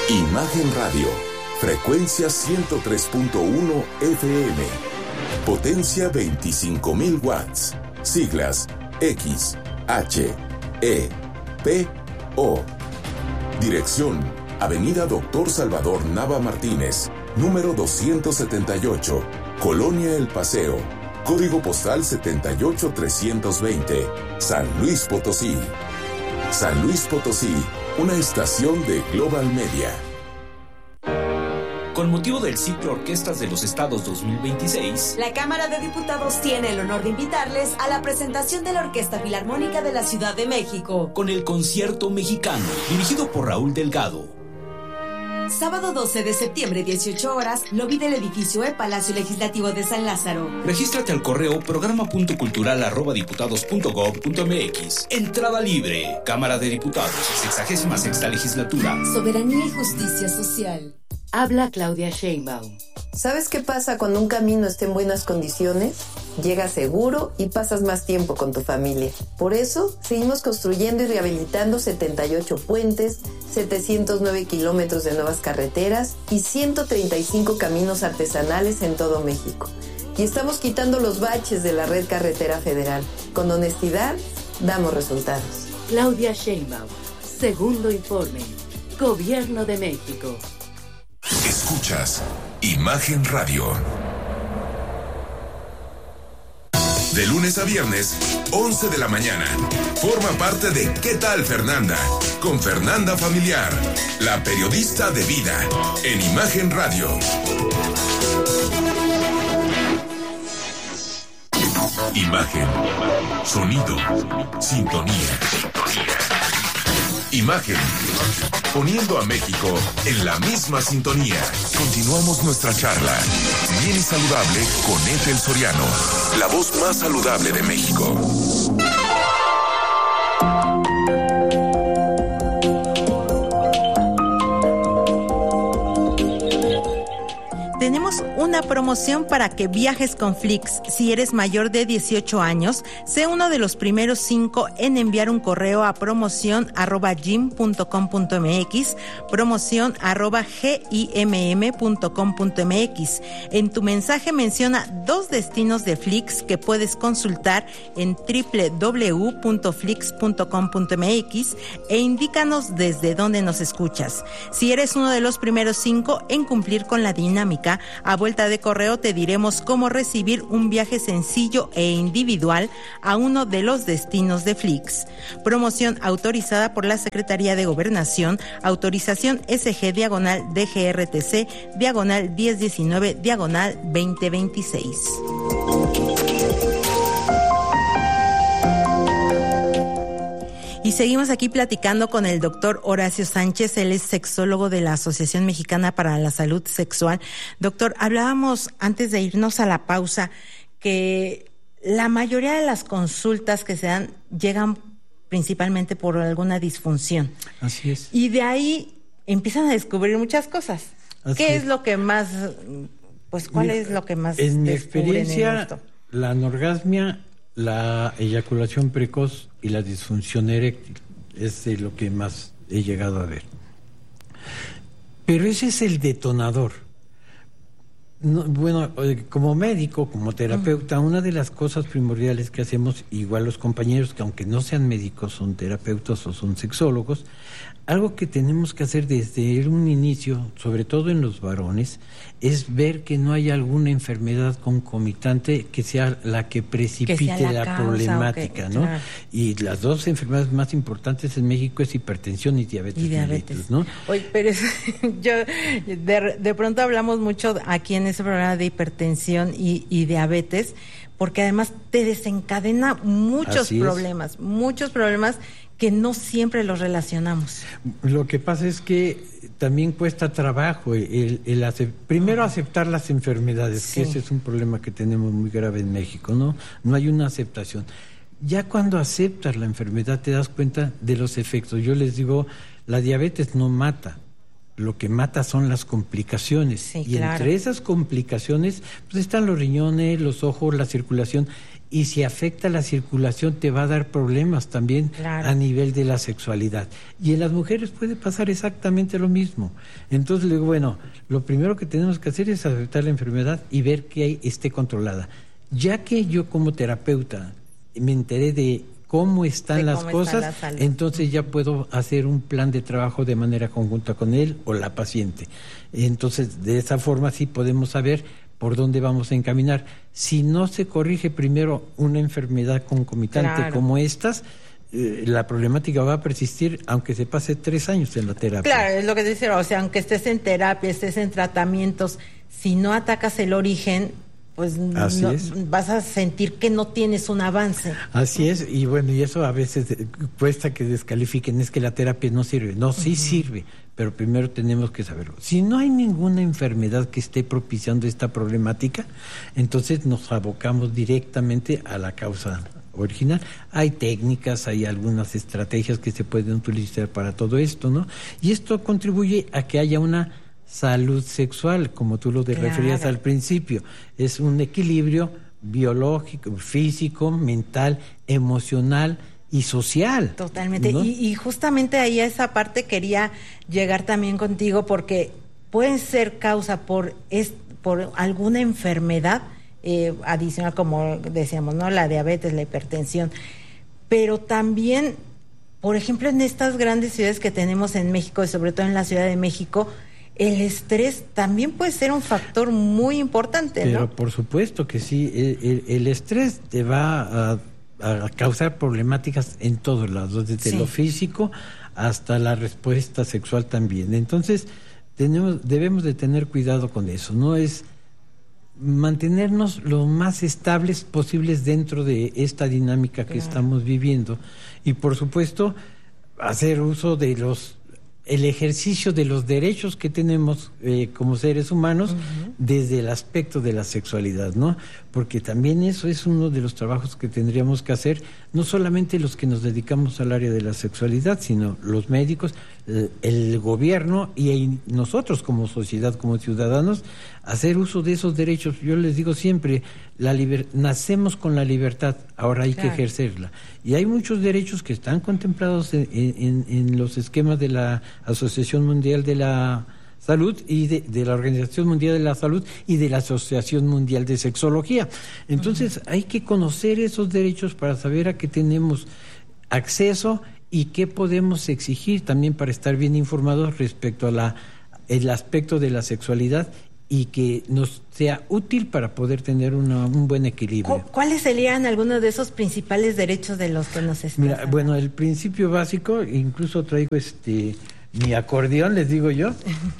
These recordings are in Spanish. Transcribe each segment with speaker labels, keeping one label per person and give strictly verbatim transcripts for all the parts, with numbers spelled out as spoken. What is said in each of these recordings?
Speaker 1: Imagen Radio, frecuencia ciento tres punto uno F M, potencia veinticinco mil watts, siglas X, H, E, P, O. Dirección, Avenida Doctor Salvador Nava Martínez, número doscientos setenta y ocho, Colonia El Paseo, código postal setenta y ocho trescientos veinte, San Luis Potosí. San Luis Potosí, una estación de Global Media.
Speaker 2: Con motivo del ciclo Orquestas de los Estados dos mil veintiséis,
Speaker 3: la Cámara de Diputados tiene el honor de invitarles a la presentación de la Orquesta Filarmónica de la Ciudad de México,
Speaker 2: con el Concierto Mexicano, dirigido por Raúl Delgado.
Speaker 3: Sábado doce de septiembre, dieciocho horas, lobby del edificio E Palacio Legislativo de San Lázaro.
Speaker 2: Regístrate al correo programa.cultural arroba diputados punto gob punto mx. Entrada libre. Cámara de Diputados, sexagésima sexta legislatura.
Speaker 3: Soberanía y justicia social.
Speaker 4: Habla Claudia Sheinbaum.
Speaker 5: ¿Sabes qué pasa cuando un camino está en buenas condiciones? Llegas seguro y pasas más tiempo con tu familia. Por eso, seguimos construyendo y rehabilitando setenta y ocho puentes, setecientos nueve kilómetros de nuevas carreteras y ciento treinta y cinco caminos artesanales en todo México. Y estamos quitando los baches de la red carretera federal. Con honestidad, damos resultados.
Speaker 4: Claudia Sheinbaum, segundo informe. Gobierno de México.
Speaker 1: Escuchas Imagen Radio. De lunes a viernes, once de la mañana. Forma parte de ¿Qué tal, Fernanda? Con Fernanda Familiar, la periodista de vida, en Imagen Radio. Imagen, sonido, sintonía. Imagen, poniendo a México en la misma sintonía. Continuamos nuestra charla, bien y saludable, con Ethel Soriano, la voz más saludable de México.
Speaker 6: Tenemos una promoción para que viajes con Flix. Si eres mayor de dieciocho años, sé uno de los primeros cinco en enviar un correo a promoción arroba gim punto com punto mx, promoción arroba gimm punto com punto mx. En tu mensaje menciona dos destinos de Flix que puedes consultar en doble u doble u doble u punto flix punto com punto mx e indícanos desde dónde nos escuchas. Si eres uno de los primeros cinco en cumplir con la dinámica, a vuelta de correo te diremos cómo recibir un viaje sencillo e individual a uno de los destinos de Flix. Promoción autorizada por la Secretaría de Gobernación, autorización S G diagonal D G R T C diagonal diez diecinueve diagonal veinte veintiséis. Y seguimos aquí platicando con el doctor Horacio Sánchez, él es sexólogo de la Asociación Mexicana para la Salud Sexual. Doctor, hablábamos antes de irnos a la pausa que la mayoría de las consultas que se dan llegan principalmente por alguna disfunción.
Speaker 7: Así es.
Speaker 6: Y de ahí empiezan a descubrir muchas cosas.
Speaker 7: Así
Speaker 6: ¿Qué
Speaker 7: es.
Speaker 6: es lo que más, pues cuál Mira, es lo que más
Speaker 7: en mi
Speaker 6: descubren
Speaker 7: experiencia,
Speaker 6: en esto?
Speaker 7: La anorgasmia, la eyaculación precoz y la disfunción eréctil es de lo que más he llegado a ver. Pero ese es el detonador. No, bueno, como médico, como terapeuta, una de las cosas primordiales que hacemos, igual los compañeros que aunque no sean médicos son terapeutas o son sexólogos, algo que tenemos que hacer desde un inicio, sobre todo en los varones, es ver que no hay alguna enfermedad concomitante que sea la que precipite
Speaker 6: que sea la,
Speaker 7: la
Speaker 6: causa,
Speaker 7: problemática,
Speaker 6: okay,
Speaker 7: ¿no?
Speaker 6: claro.
Speaker 7: Y las dos enfermedades más importantes en México es hipertensión y diabetes,
Speaker 6: y diabetes.
Speaker 7: mellitus, ¿no?
Speaker 6: Oye, pero es, yo de, de pronto hablamos mucho aquí en ese programa de hipertensión y, y diabetes, porque además te desencadena muchos
Speaker 7: Así
Speaker 6: problemas,
Speaker 7: es.
Speaker 6: muchos problemas que no siempre los relacionamos.
Speaker 7: Lo que pasa es que también cuesta trabajo el, el hacer, primero aceptar las enfermedades, sí. que ese es un problema que tenemos muy grave en México, ¿no? No hay una aceptación. Ya cuando aceptas la enfermedad te das cuenta de los efectos. Yo les digo, la diabetes no mata, lo que mata son las complicaciones.
Speaker 6: Sí,
Speaker 7: y
Speaker 6: claro.
Speaker 7: entre esas complicaciones pues están los riñones, los ojos, la circulación. y si afecta la circulación te va a dar problemas también claro. a nivel de la sexualidad. Y en las mujeres puede pasar exactamente lo mismo. Entonces le digo, bueno, lo primero que tenemos que hacer es aceptar la enfermedad y ver que hay, esté controlada. Ya que yo como terapeuta me enteré de cómo están de las cómo cosas, está la entonces ya puedo hacer un plan de trabajo de manera conjunta con él o la paciente. Entonces, de esa forma sí podemos saber por dónde vamos a encaminar. Si no se corrige primero una enfermedad concomitante claro. como estas, eh, la problemática va a persistir aunque se pase tres años en la terapia.
Speaker 6: Claro, es lo que dice, o sea, aunque estés en terapia, estés en tratamientos, si no atacas el origen, pues no, vas a sentir que no tienes un avance.
Speaker 7: Así es, y bueno, y eso a veces cuesta que descalifiquen, es que la terapia no sirve. No, sí uh-huh. sirve, pero primero tenemos que saberlo. Si no hay ninguna enfermedad que esté propiciando esta problemática, entonces nos abocamos directamente a la causa original. Hay técnicas, hay algunas estrategias que se pueden utilizar para todo esto, ¿no? Y esto contribuye a que haya una salud sexual, como tú lo te claro. referías al principio. Es un equilibrio biológico, físico, mental, emocional y social.
Speaker 6: Totalmente.
Speaker 7: ¿No?
Speaker 6: Y, y justamente ahí a esa parte quería llegar también contigo, porque pueden ser causa por, es, por alguna enfermedad eh, adicional, como decíamos, ¿no? La diabetes, la hipertensión. Pero también, por ejemplo, en estas grandes ciudades que tenemos en México, y sobre todo en la Ciudad de México, el estrés también puede ser un factor muy importante, ¿no?
Speaker 7: Pero por supuesto que sí, el, el, el estrés te va a, a causar problemáticas en todos lados, desde sí. lo físico hasta la respuesta sexual también. Entonces, tenemos, debemos de tener cuidado con eso, no es mantenernos lo más estables posibles dentro de esta dinámica que claro. estamos viviendo, y por supuesto hacer uso de los el ejercicio de los derechos que tenemos eh, como seres humanos uh-huh. desde el aspecto de la sexualidad, ¿no? Porque también eso es uno de los trabajos que tendríamos que hacer, no solamente los que nos dedicamos al área de la sexualidad, sino los médicos, el, el gobierno y nosotros como sociedad, como ciudadanos, hacer uso de esos derechos. Yo les digo siempre, la liber- nacemos con la libertad, ahora hay claro. que ejercerla. Y hay muchos derechos que están contemplados en, en, en los esquemas de la Asociación Mundial de la Salud y de, de la Organización Mundial de la Salud y de la Asociación Mundial de Sexología. Entonces, uh-huh. hay que conocer esos derechos para saber a qué tenemos acceso y qué podemos exigir también para estar bien informados respecto a la el aspecto de la sexualidad y que nos sea útil para poder tener una, un buen equilibrio.
Speaker 6: ¿Cuáles serían algunos de esos principales derechos de los que nos estás
Speaker 7: Mira, bueno, el principio básico, incluso traigo este mi acordeón, les digo yo,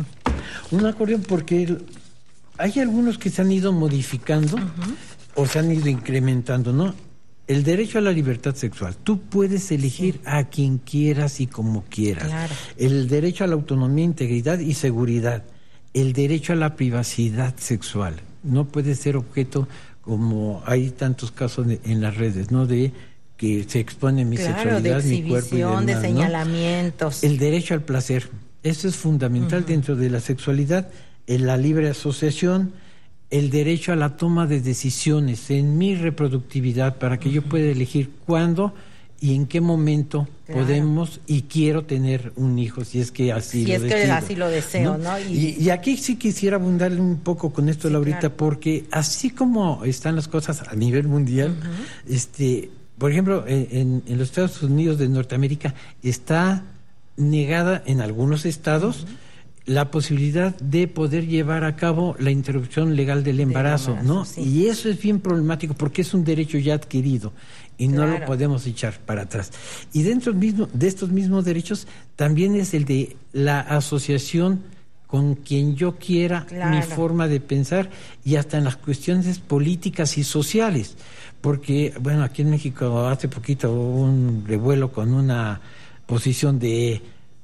Speaker 7: un acordeón porque hay algunos que se han ido modificando uh-huh. o se han ido incrementando, ¿no? El derecho a la libertad sexual. Tú puedes elegir sí. a quien quieras y como quieras. Claro. El derecho a la autonomía, integridad y seguridad. El derecho a la privacidad sexual. No puede ser objeto, como hay tantos casos de, en las redes, ¿no? De que se expone mi
Speaker 6: claro,
Speaker 7: sexualidad,
Speaker 6: de
Speaker 7: mi cuerpo y demás,
Speaker 6: de señalamientos.
Speaker 7: ¿no? El derecho al placer. Eso es fundamental uh-huh. dentro de la sexualidad. En la libre asociación, el derecho a la toma de decisiones en mi reproductividad para que uh-huh. yo pueda elegir cuándo y en qué momento claro. podemos y quiero tener un hijo, si es que así
Speaker 6: si
Speaker 7: lo
Speaker 6: es
Speaker 7: decido.
Speaker 6: que así lo deseo, ¿no? ¿no?
Speaker 7: Y, y, y aquí sí quisiera abundarle un poco con esto, sí, Laurita, claro. porque así como están las cosas a nivel mundial, uh-huh. este, por ejemplo, en, en los Estados Unidos de Norteamérica está negada en algunos estados uh-huh. la posibilidad de poder llevar a cabo la interrupción legal del embarazo, embarazo ¿no? Sí. Y eso es bien problemático porque es un derecho ya adquirido y claro. no lo podemos echar para atrás. Y dentro mismo de estos mismos derechos también es el de la asociación con quien yo quiera, claro. mi forma de pensar y hasta en las cuestiones políticas y sociales. Porque, bueno, aquí en México hace poquito hubo un revuelo con una posición de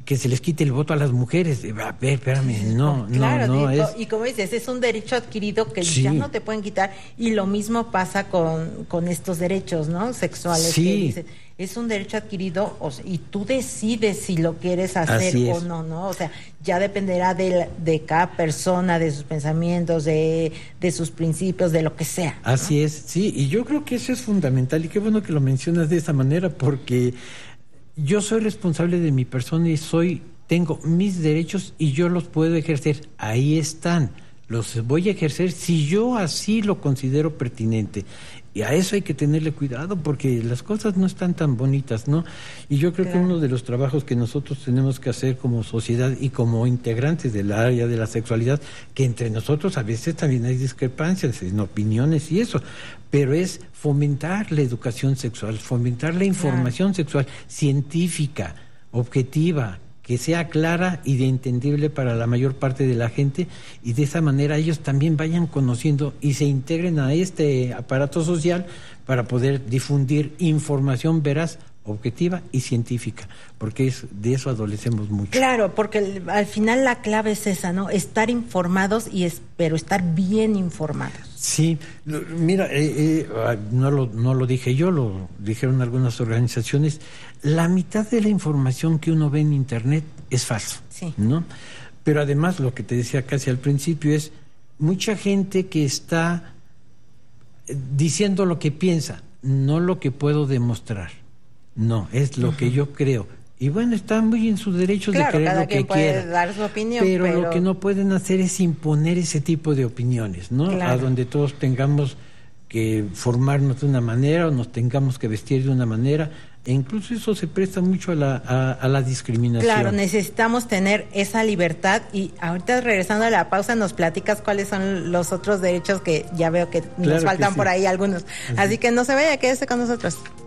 Speaker 7: que se les quite el voto a las mujeres. A ver, espérame, no,
Speaker 6: claro,
Speaker 7: no, no
Speaker 6: y,
Speaker 7: es...
Speaker 6: y como dices, es un derecho adquirido que
Speaker 7: sí.
Speaker 6: ya no te pueden quitar, y lo mismo pasa con, con estos derechos, ¿no? Sexuales,
Speaker 7: sí.
Speaker 6: que dicen, es un derecho adquirido, o sea, y tú decides si lo quieres hacer o no, ¿no? O sea, ya dependerá de, de cada persona, de sus pensamientos, de, de sus principios, de lo que sea, ¿no?
Speaker 7: Así es, sí, y yo creo que eso es fundamental, y qué bueno que lo mencionas de esa manera, porque yo soy responsable de mi persona y soy, tengo mis derechos y yo los puedo ejercer. Ahí están, los voy a ejercer si yo así lo considero pertinente. Y a eso hay que tenerle cuidado, porque las cosas no están tan bonitas, ¿no? Y yo creo claro. que uno de los trabajos que nosotros tenemos que hacer como sociedad y como integrantes del área de la sexualidad, que entre nosotros a veces también hay discrepancias en opiniones y eso, pero es fomentar la educación sexual, fomentar la información claro. sexual científica, objetiva, que sea clara y de entendible para la mayor parte de la gente, y de esa manera ellos también vayan conociendo y se integren a este aparato social para poder difundir información veraz, objetiva y científica, porque es, de eso adolecemos mucho.
Speaker 6: Claro, porque el, al final la clave es esa, ¿no? Estar informados, y es, pero estar bien informados.
Speaker 7: Sí, mira, eh, eh, no, lo, no lo dije yo, lo dijeron algunas organizaciones, la mitad de la información que uno ve en Internet es falso,
Speaker 6: sí.
Speaker 7: ¿no? Pero además, lo que te decía casi al principio es, mucha gente que está diciendo lo que piensa, no lo que puedo demostrar, no, es lo uh-huh. que yo creo. Y bueno, están muy en sus derechos
Speaker 6: claro,
Speaker 7: de creer
Speaker 6: cada
Speaker 7: lo
Speaker 6: quien
Speaker 7: que
Speaker 6: puede
Speaker 7: quiera.
Speaker 6: Dar su opinión,
Speaker 7: pero,
Speaker 6: pero
Speaker 7: lo que no pueden hacer es imponer ese tipo de opiniones, ¿no?
Speaker 6: Claro.
Speaker 7: A donde todos tengamos que formarnos de una manera o nos tengamos que vestir de una manera, e incluso eso se presta mucho a la, a, a la discriminación.
Speaker 6: Claro, necesitamos tener esa libertad. Y ahorita, regresando a la pausa, nos platicas cuáles son los otros derechos, que ya veo que
Speaker 7: claro
Speaker 6: nos faltan
Speaker 7: que sí.
Speaker 6: por ahí algunos. Así. Así que no se vaya, quédese con nosotros.